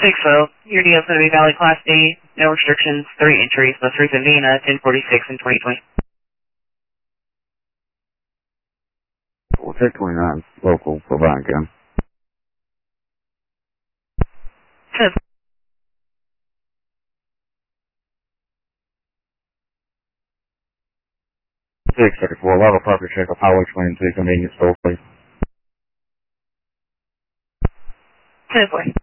6-0. Your deal is going to be valid Class D. No restrictions. 3 entries. Most recent being 1046 in 2020. We'll take 29 local for Brian Kim. 634, level property check of highway 22, convenience store, please. 10-4.